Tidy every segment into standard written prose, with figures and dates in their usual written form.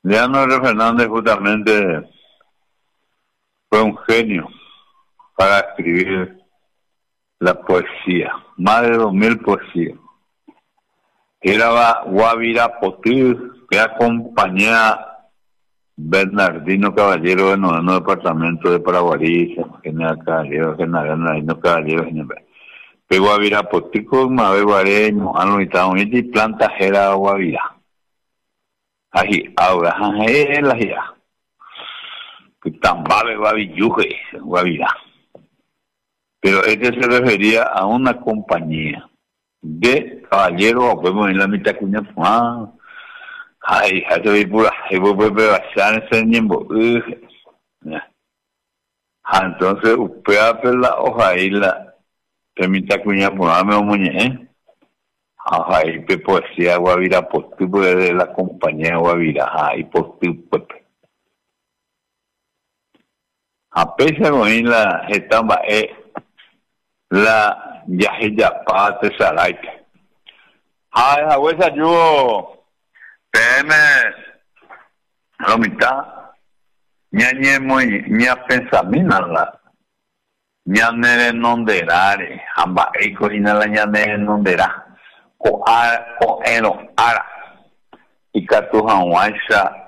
Leandro R. Fernández justamente fue un genio para escribir la poesía, más de 2000 poesías. Era Guavira Potil, que acompañaba Bernardino Caballero de noveno departamento de Paraguarí, General Caballero, General Caballero, que Guavira Potil con Mabel Guareño, Anuitao, y planta era Guavira. Ahí, ahora, la gira. Que tambale Guavilluje, Guavira. Pero este se refería a una compañía de caballeros, podemos ir a la mitad cuña, ay, hace vi pura, y vos puedes bajar ese niembo, entonces, upea la hoja y la mitad cuña, me muñe, ahí pe poesía Guavira Postu, de la compañía Guavira, ahí Postu, Pepe. A pesar de la etapa, la Yahya Pate Saraite. Ay, a huesa yo, PM, la mitad, ñañe muy, ña pensamina la, ñanere nonderare, amba eiko ina la ñanere nondera, o eno ara, y katuja waisha,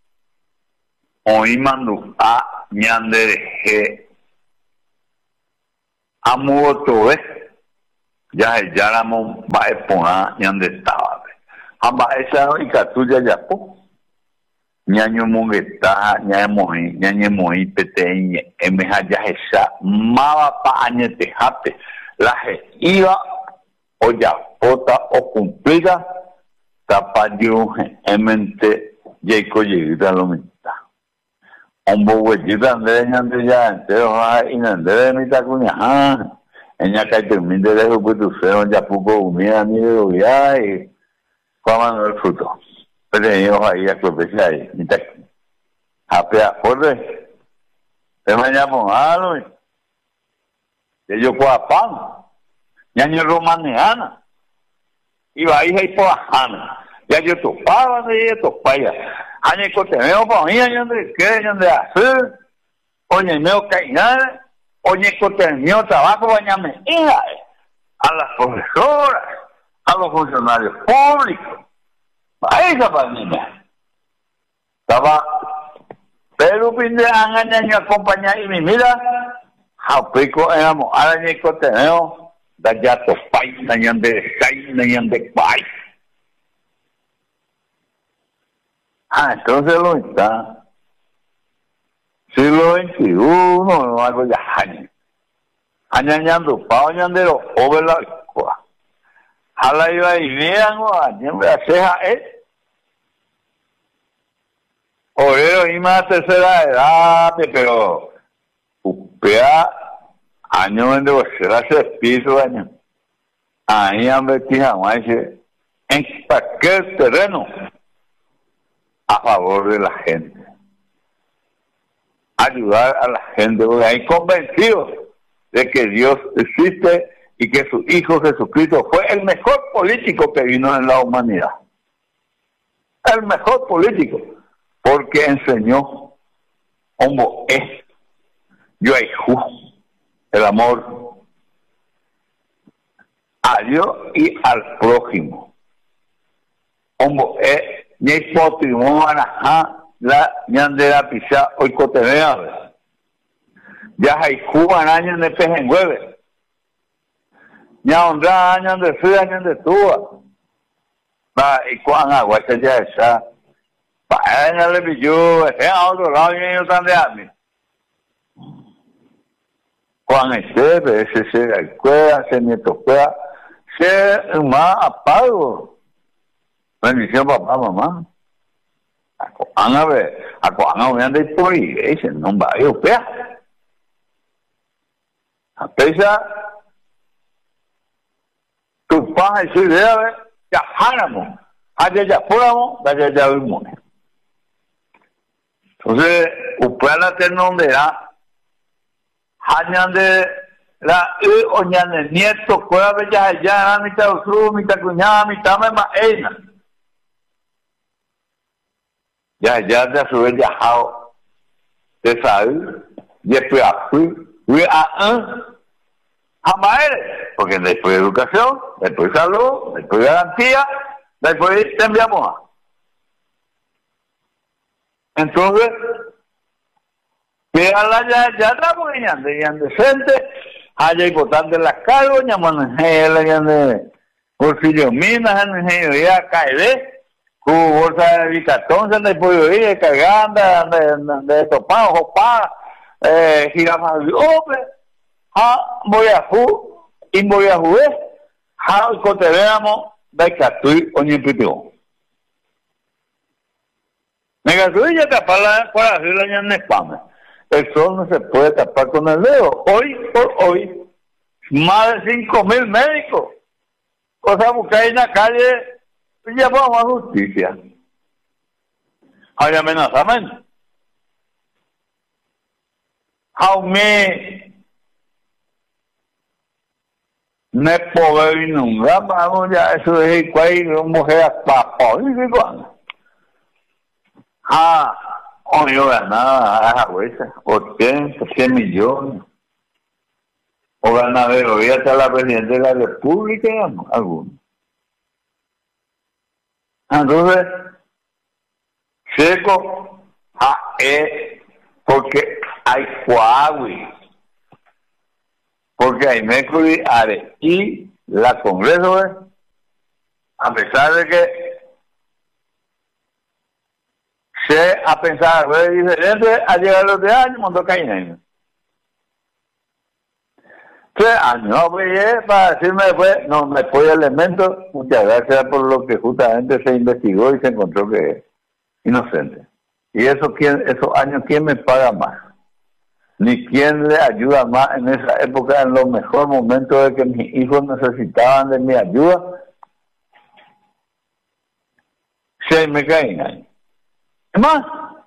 o imandu a ñandere he, amuoto ya el yaramo va a poner ñande estaba amba esa y catuya ya po ñaño mongueta ñañe moi pete emeja ya esa mava pa añete jape la je iba o ya pota o cumplida tapayo emente yeiko llegida lo mitad ombo huellita de ñande ya entero y de mitad cuña ella cae termine de eso, pues tu feo ya poco humida ni de obviar y coman el fruto. Pero ellos ahí a clopecia ahí, ni te apea, corre, te mañana por algo, que yo coa pan, ya ni romaneana, y va ahí por ajana, ya yo topaba de ella, topaya, añe cotemeo para mí, añe que añe de hacer, oye, meo cainada, oye, contenido trabajo, bañame, a las profesoras, a los funcionarios públicos, a esa familia. Estaba, pero pide a engañar acompañar y mi mira, a pico éramos, a la contenido, da ya to país, nayan de seis, nayan de país. Entonces lo está. Siglo XXI, no algo ya año. Añañando, pañandero, ovela, jala iba y vean, siempre aceja, obrero y más tercera edad, pero, upea, año en de será ese piso, año. Ahí han vestido, en cualquier terreno, a favor de la gente. Ayudar a la gente, porque hay convencidos de que Dios existe y que su Hijo Jesucristo fue el mejor político que vino en la humanidad. El mejor político, porque enseñó cómo es yo hay el amor a Dios y al prójimo. Cómo es ni patrimonio la ñandera pisa hoy cotenea ya hay Cuba años de pejengueve ya honra años de frío años de tuba va y cuán agua se ya esa para le pillo a otro lado y yo tan de armi cuán ese se cueva se nieto cueva se más apago bendición papá mamá a ver, a ver de por ahí, ese no va a ir, a pesar, tu pan y su idea, ya hanamo, allá ya fuéramos, allá ya vimos. Entonces, upela te nombrará, hañan de la oñan de nieto, cueva bella ya, mitad usru, mitad cuñada, mitad mema, ya te sube viajado de salud, después fui a jamás, porque después de educación, después de salud, después de garantía, después te enviamos a. Entonces, ya estamos ya decente, haya importante las cargos, ya manejé, ya de bolsillo minas, ya caeré, con bolsa de bicatón, se le puede ir, carganda, de topado, jopa, jirafa, hombre, voy a jugar, cotereamos, de catui, oñe pitio. Me catui ya tapar para hacer la ñan espame. El sol no se puede tapar con el dedo. Hoy por hoy, más de 5,000 médicos. Cosa buscar en la calle, ya vamos a justicia. Hay amenazamiento. Jaume me puedo ir nunca, vamos ya, eso es igual, mujer a papá, y igual. Oye, ganaba a veces 80, 100 millones. O ganadería hasta la presidenta de la República, algunos. Entonces, seco, porque hay Coahui, porque hay Mercury, Are, y la Congreso, a pesar de que a pensar, fue diferente, a llegar a los 10 años, montó Caína. 3 años, no, pues, para decirme después, no, me fue elementos, muchas gracias por lo que justamente se investigó y se encontró que es inocente. Y esos años, ¿quién me paga más? Ni quién le ayuda más en esa época, en los mejores momentos de que mis hijos necesitaban de mi ayuda. Se me caen ahí. Es más,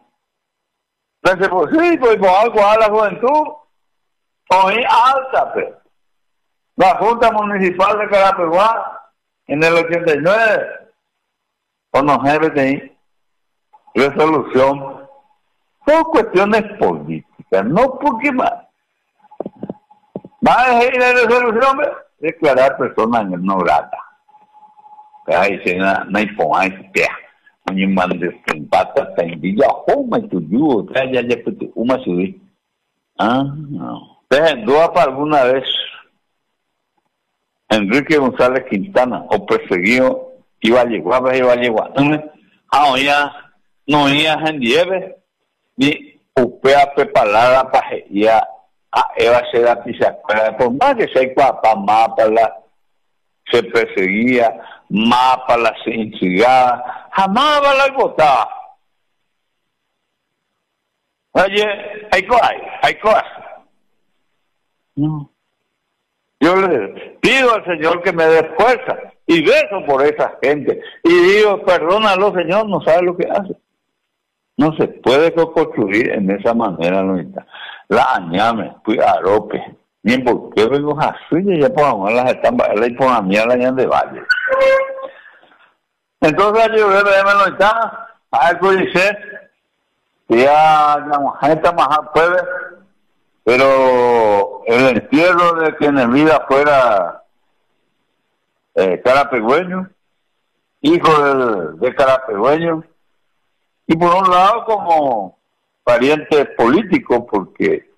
sí, pues con algo a la juventud, hoy alta, pero la Junta Municipal de Carapeguá, en el 89, con los GBTI, resolución, por cuestiones políticas, no porque más. Va a dejar la resolución, declarar personas no gratas. Ahí se no hay forma de Oni mandes empata tendilla homa tu yugo ya puto uma subir. No. Doa para alguna vez Enrique González Quintana o perseguido iba a llegar. No ia gendieve ni upea preparada para ya a Eva se da pisa por más que se papá mapa la se perseguía, mapa la se intrigaba, jamás va la gota. Oye, hay cosas. No. Yo le pido al Señor que me dé fuerza y beso por esa gente. Y digo, perdónalo, Señor, no sabe lo que hace. No se puede construir en esa manera, Luisa. La añame, fui a Arope. Bien, porque vengo a suya ya podemos las están la por la mía la de valle. Entonces yo me lo está, algo dice, ya la gente más puede, pero el entierro de que en vida fuera carapegüeño, hijo de carapegüeño, y por un lado como pariente político, porque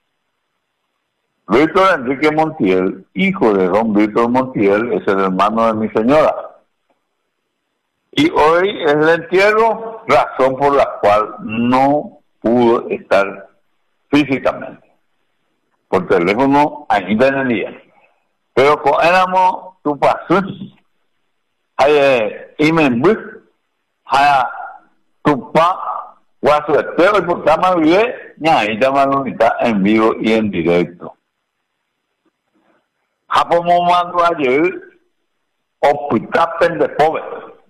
Víctor Enrique Montiel, hijo de don Víctor Montiel, es el hermano de mi señora. Y hoy es el entierro, razón por la cual no pudo estar físicamente. Por teléfono, ainda en el día. Pero con éramos tu paso, y me embus, tu pa, guasueteo y por tama vive, ahí llaman en vivo y en directo. Hapo mando ayer, opitapen de pobre.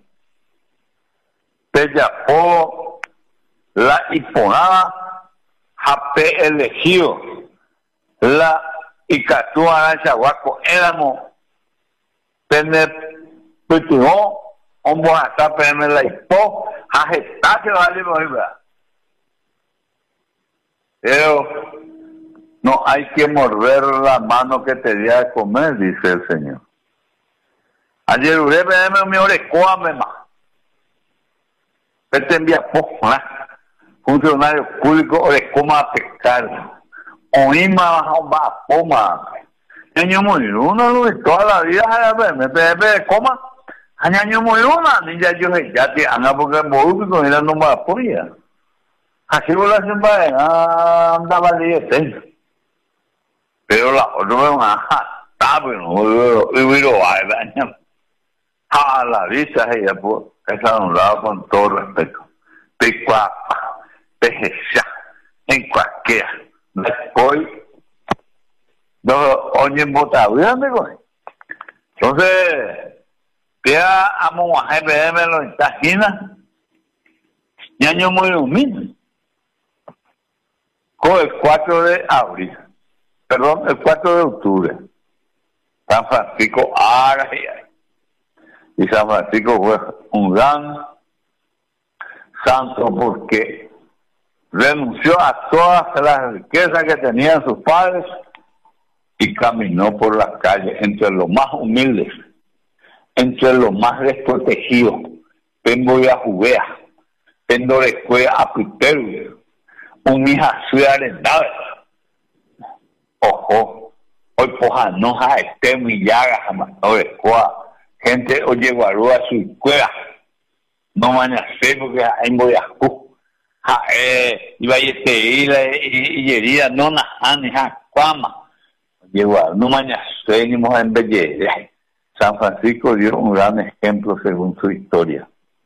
Te llamó la hiponada, jape elegido, la icatúa arancha guaco, éramos, tener, pitujó, Hombo hasta PM la hipo, está que vale pero no hay que morder la mano que te dio a comer, dice el Señor. Ayer uré PM mi orecoa más. Este envía funcionario público orecoma a pescar. Oíma baja a poma. Año muy uno, toda la vida me coma. Año muy una, ni ya yo ya te anda porque público era no más apoya. Así voy a hacer andaba de pero la otra vez está bueno, a la vista ella pues está a un lado con todo respeto. Picuapa, pejecha, en cualquiera. Después, no oyen botado, amigo. Entonces, queda a Monguaje PM lo intagina. Y año muy humilde. Con el 4 de abril. Perdón, el 4 de octubre. San Francisco y San Francisco fue un gran santo porque renunció a todas las riquezas que tenían sus padres y caminó por las calles entre los más humildes, entre los más desprotegidos. Pengo y a Jubea, Pendo de Cuea a Piteru, un hija suya arendada. Ojo, hoy poja no a este millaga jamás, no de Cuea. Gente oye guarú a su escuela. No mañase porque hay boyacú. Iba a y herida no ni cuama. Oye guarú, no mañase ni moja en belleza. San Francisco dio un gran ejemplo según su historia.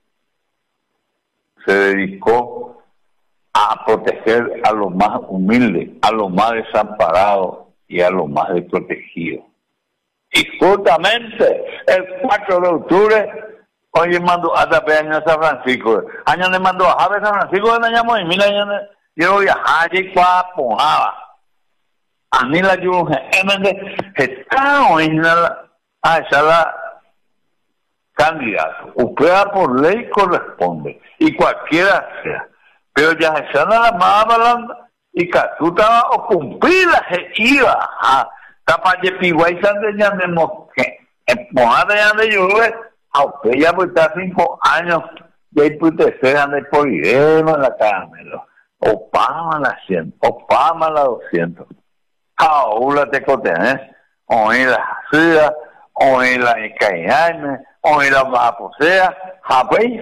Se dedicó a proteger a los más humildes, a los más desamparados y a los más desprotegidos. Y justamente el 4 de octubre, hoy mandó a San Francisco. Año le mandó a San Francisco, de año y 1000 años, yo viajaba y cuapojaba. A mí la yo, está hoy a esa la candidato. Usted por ley corresponde, y cualquiera sea. Pero ya esa la más hablando, y que tú estabas o cumplida, se iba a capaz de piguay de ya de mosque, mojada ya de lluvia, aunque ya pues está 5 años, y ahí pues te cedan de polidema la caramelo, o pama la 100, o pama la 200. Ahora te cotenes, oí la ciudad, oí la encañarme, oí la baposea, japéis.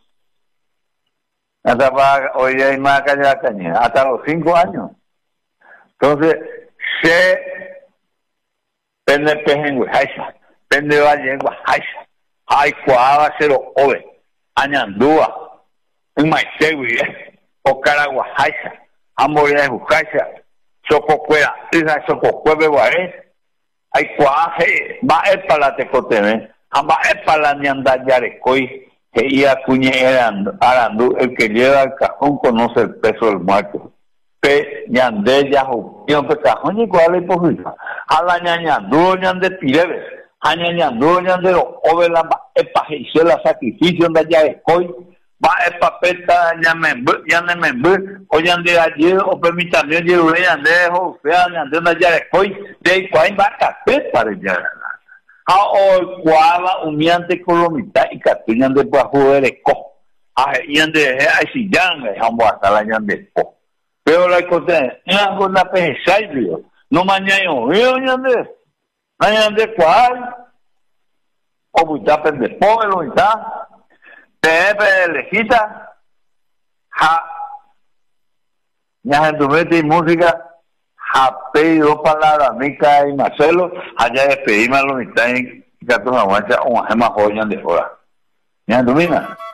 Hasta para hoy hay más caña, hasta los 5 años. Entonces, se pende peje en Guajaisa, pende valle en Guajaisa, hay cuava cero ove, añandúa, en Maisegui, o cara Guajaisa, amoría de Guajaisa, chococuera, esa chococueve guaré, hay cuaje, va a para la tecoteme, va a para la ñandayarecoy, que iba cuñe arandú, el que lleva el cajón conoce el peso del muerto. Pe ñande ya jupío, pe cajón y cuál es posible. A la ñañandú, ñande pireves, a ñañandú, ñande ovela, epajice la sacrificio de allá de coy, va epapeta, ñanemembú, o ñande ayer, o permítame, ñande ñande, o sea, ñande allá de coy, de cuál va a capet para allá. O cuava humiante colomita y catuñan de bajo de co. Y de así ya me hasta la ñande po. Pero la cosa es con la peje no mañana yo ñande cual o buta pende po lo está. Pepe lejita ja ña en tu mente y música. Japé 2 palabras, Mica y Marcelo, allá despedimos a los mitad y gatos aguancha, o más joya de fuera. ¿Ya domina?